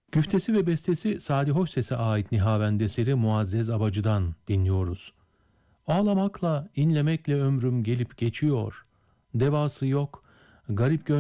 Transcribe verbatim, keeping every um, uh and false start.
Güftesi ve bestesi Sadi Hoşses'e ait Nihavend eseri Muazzez Abacı'dan dinliyoruz. Ağlamakla, inlemekle ömrüm gelip geçiyor. Devası yok, garip gönlüm